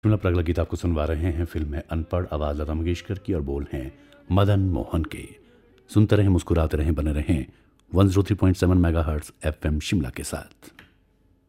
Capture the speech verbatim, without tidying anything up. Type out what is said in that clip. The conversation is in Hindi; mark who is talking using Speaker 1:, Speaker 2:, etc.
Speaker 1: फिल्म अगला गीत आपको सुनवा रहे हैं। फिल्म है अनपढ़, आवाज लता मंगेशकर की और बोल हैं मदन मोहन के। सुनते रहें, मुस्कुराते रहें, बने रहें one zero three point seven mega hertz F M Shimla के साथ।